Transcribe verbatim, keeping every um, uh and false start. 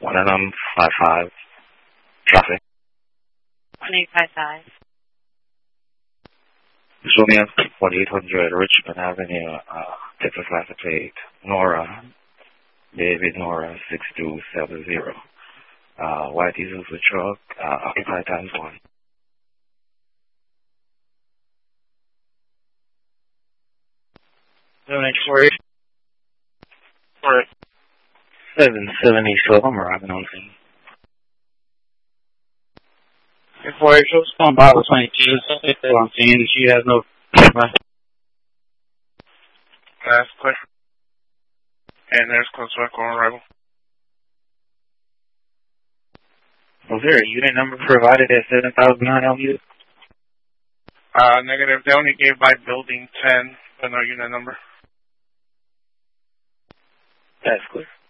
one of them, five five, traffic. one eight five five. Show me forty-eight hundred Richmond Avenue, uh, Texas license plate, Nora, David Nora, six two seven zero. Uh, white diesel for truck, uh, occupied times one. seven eight four eight. Alright. seven seventy, so I'm arriving on scene. eight four eight, show spawn bottle twenty-two, suspect still on scene, she has no... That's clear. And there's close back on arrival. Was there a unit number provided at seven thousand nine L U? Uh, negative. They only gave by building ten, but no unit number. That's clear.